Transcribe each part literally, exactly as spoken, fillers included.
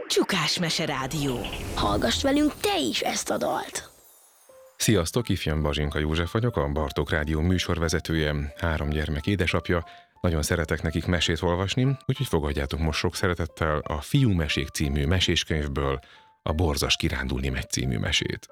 Csukás Mese Rádió. Hallgass velünk te is ezt a dalt! Sziasztok, ifjam Bazsinka József vagyok, a Bartók Rádió műsorvezetője, három gyermek édesapja. Nagyon szeretek nekik mesét olvasni, úgyhogy fogadjátok most sok szeretettel a Fiú Mesék című meséskönyvből a Borzas kirándulni megy című mesét.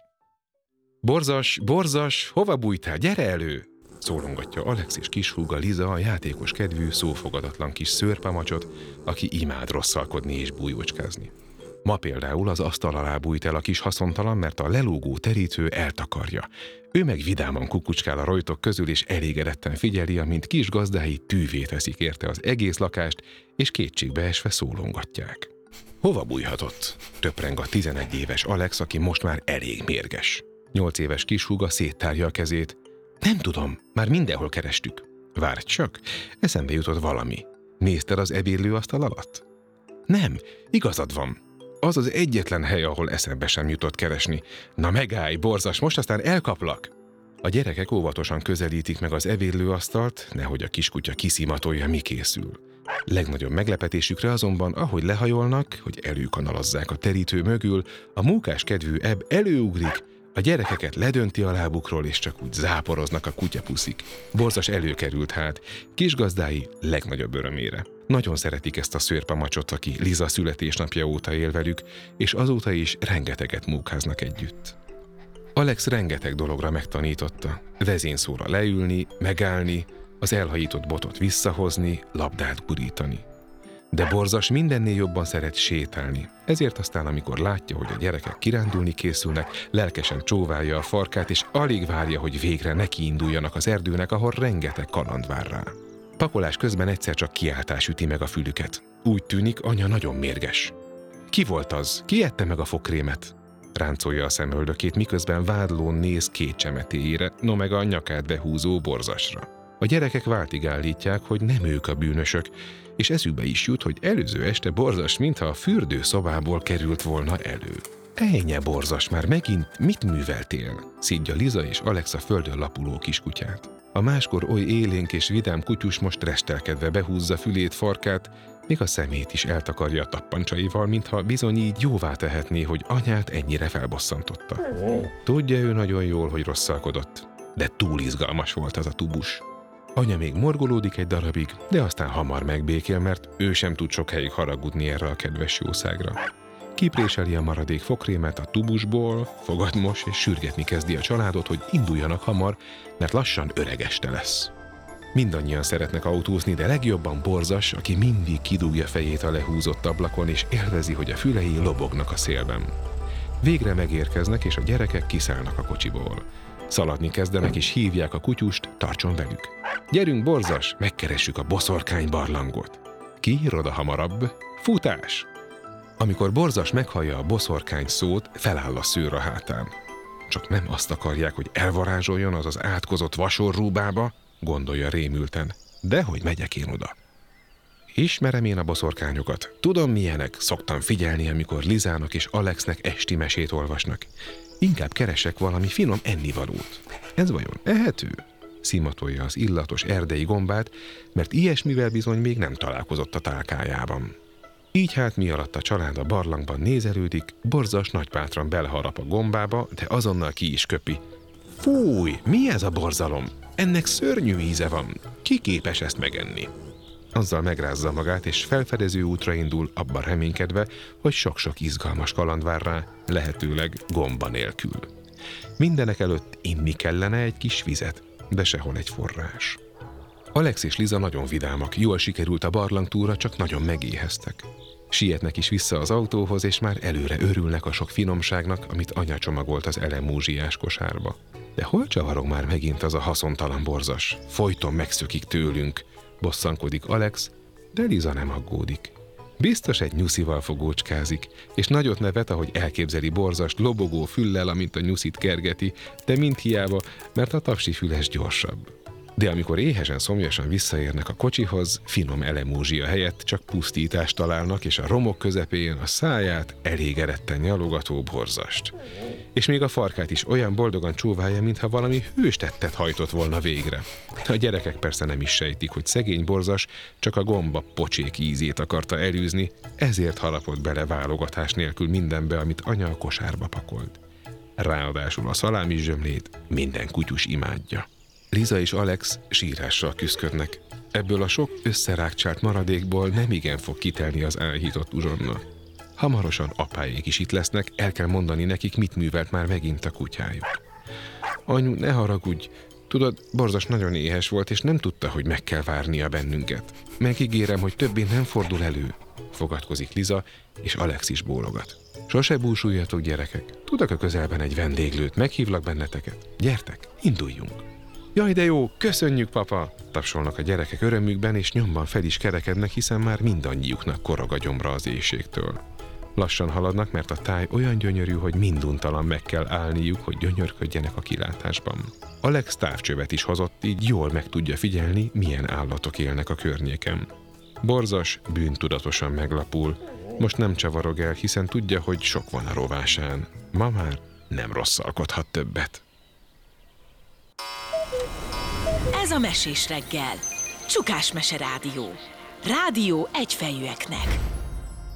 Borzas, borzas, hova bújtál, gyere elő! Szólongatja Alex és kishúga Liza a játékos kedvű, szófogadatlan kis szőrpamacsot, aki imád rosszalkodni és bújócskázni. Ma például az asztal alá bújt el a kis haszontalan, mert a lelógó terítő eltakarja. Ő meg vidáman kukucskál a rojtok közül, és elégedetten figyeli, amint kis gazdái tűvé teszik érte az egész lakást, és kétségbeesve szólongatják. Hova bújhatott? Töpreng a tizenegy éves Alex, aki most már elég mérges. Nyolc éves kishúga széttárja a kezét. Nem tudom, már mindenhol kerestük. Várj csak, eszembe jutott valami. Nézted az ebédlőasztal alatt? Nem, igazad van. Az az egyetlen hely, ahol eszembe sem jutott keresni. Na megállj, borzas, most aztán elkaplak! A gyerekek óvatosan közelítik meg az ebédlőasztalt, nehogy a kiskutya kiszimatolja, mi készül. Legnagyobb meglepetésükre azonban, ahogy lehajolnak, hogy előkanalazzák a terítő mögül, a mókás kedvű Ebb előugrik, a gyerekeket ledönti a lábukról, és csak úgy záporoznak a kutyapuszik. Borzas előkerült hát, kisgazdái legnagyobb örömére. Nagyon szeretik ezt a szőrpamacsot, aki Liza születésnapja óta él velük, és azóta is rengeteget mókáznak együtt. Alex rengeteg dologra megtanította. Vezényszóra leülni, megállni, az elhajított botot visszahozni, labdát gurítani. De Borzas mindennél jobban szeret sétálni. Ezért aztán, amikor látja, hogy a gyerekek kirándulni készülnek, lelkesen csóválja a farkát, és alig várja, hogy végre nekiinduljanak az erdőnek, ahol rengeteg kaland vár rá. Pakolás közben egyszer csak kiáltás üti meg a fülüket. Úgy tűnik, anya nagyon mérges. Ki volt az? Ki ette meg a fogkrémet? Ráncolja a szemöldökét, miközben vádlón néz két csemetéjére, no meg a nyakát behúzó Borzasra. A gyerekek váltig állítják, hogy nem ők a bűnösök, és eszükbe is jut, hogy előző este Borzas mintha a fürdőszobából került volna elő. Ejnye, Borzas, már megint mit műveltél? Szidja Liza és Alex a földön lapuló kiskutyát. A máskor oly élénk és vidám kutyus most restelkedve behúzza fülét, farkát, még a szemét is eltakarja a tappancsaival, mintha bizony így jóvá tehetné, hogy anyát ennyire felbosszantotta. Tudja ő nagyon jól, hogy rosszalkodott, de túl izgalmas volt az a tubus. Anya még morgolódik egy darabig, de aztán hamar megbékél, mert ő sem tud sokáig haragudni erre a kedves jószágra. Kipréseli a maradék fogkrémet a tubusból, fogadmos és sürgetni kezdi a családot, hogy induljanak hamar, mert lassan öreg este lesz. Mindannyian szeretnek autózni, de legjobban Borzas, aki mindig kidugja fejét a lehúzott ablakon, és élvezi, hogy a fülei lobognak a szélben. Végre megérkeznek, és a gyerekek kiszállnak a kocsiból. Szaladni kezdenek, és hívják a kutyust, tartson velük. Gyerünk, Borzas, megkeressük a boszorkány barlangot. Ki ír oda hamarabb? Futás! Amikor Borzas meghallja a boszorkány szót, feláll a szőr a hátán. Csak nem azt akarják, hogy elvarázsoljon az az átkozott vasorrúbába, gondolja rémülten. Dehogy megyek én oda. Ismerem én a boszorkányokat. Tudom milyenek, szoktam figyelni, amikor Lizának és Alexnek esti mesét olvasnak. Inkább keresek valami finom ennivalót. Ez vajon ehető? Szimatolja az illatos erdei gombát, mert ilyesmivel bizony még nem találkozott a tálkájában. Így hát mi alatt a család a barlangban nézelődik, Borzas nagybátran beleharap a gombába, de azonnal ki is köpi. Fúj, mi ez a borzalom? Ennek szörnyű íze van. Ki képes ezt megenni? Azzal megrázza magát, és felfedező útra indul, abban reménykedve, hogy sok-sok izgalmas kaland vár rá, lehetőleg gomba nélkül. Mindenek előtt inni kellene egy kis vizet, de sehol egy forrás. Alex és Liza nagyon vidámak, jól sikerült a barlangtúra, csak nagyon megéheztek. Sietnek is vissza az autóhoz, és már előre örülnek a sok finomságnak, amit anya csomagolt az elemúzsiás kosárba. De hol csavarog már megint az a haszontalan Borzas? Folyton megszökik tőlünk, bosszankodik Alex, de Liza nem aggódik. Biztos egy nyuszival fogócskázik, és nagyot nevet, ahogy elképzeli Borzast lobogó füllel, amint a nyuszit kergeti, de mind hiába, mert a tapsi füles gyorsabb. De amikor éhesen szomjasan visszaérnek a kocsihoz, finom elemúzsia helyett csak pusztítást találnak, és a romok közepén a száját elégedetten nyalogató Borzast. És még a farkát is olyan boldogan csóválja, mintha valami hőstettet hajtott volna végre. A gyerekek persze nem is sejtik, hogy szegény Borzas csak a gomba pocsék ízét akarta elűzni, ezért harapott bele válogatás nélkül mindenbe, amit anya a kosárba pakolt. Ráadásul a szalámi zsömlét minden kutyus imádja. Liza és Alex sírással küszködnek. Ebből a sok összerákcsált maradékból nemigen fog kitelni az elhított uzsonna. Hamarosan apáék is itt lesznek, el kell mondani nekik, mit művelt már megint a kutyájuk. Anyu, ne haragudj, tudod, Borzas nagyon éhes volt, és nem tudta, hogy meg kell várnia bennünket. Megígérem, hogy többé nem fordul elő, fogadkozik Liza, és Alex is bólogat. Sose búsuljatok, gyerekek, tudok a közelben egy vendéglőt, meghívlak benneteket. Gyertek, induljunk! Jaj, de jó, köszönjük, papa! Tapsolnak a gyerekek örömükben, és nyomban fel is kerekednek, hiszen már mindannyiuknak korog a gyomra az éhségtől. Lassan haladnak, mert a táj olyan gyönyörű, hogy minduntalan meg kell állniuk, hogy gyönyörködjenek a kilátásban. Alex távcsövet is hozott, így jól meg tudja figyelni, milyen állatok élnek a környéken. Borzas bűntudatosan meglapul. Most nem csavarog el, hiszen tudja, hogy sok van a rovásán. Ma már nem rosszalkodhat többet. Ez a Mesés reggel. Csukás Mese Rádió. Rádió egyfejűeknek.